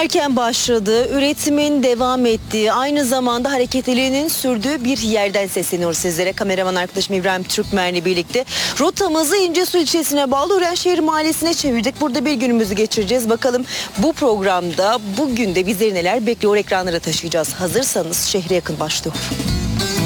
erken başladığı, üretimin devam ettiği, aynı zamanda hareketliliğinin sürdüğü bir yerden sesleniyoruz sizlere. Kameraman arkadaşım İbrahim Türkmen'le birlikte rotamızı İncesu ilçesine bağlı Örenşehir Mahallesi'ne çevirdik. Burada bir günümüzü geçireceğiz. Bakalım bu programda bugün de bizleri neler bekliyor, ekranlara taşıyacağız. Hazırsanız şehre yakın başlıyor.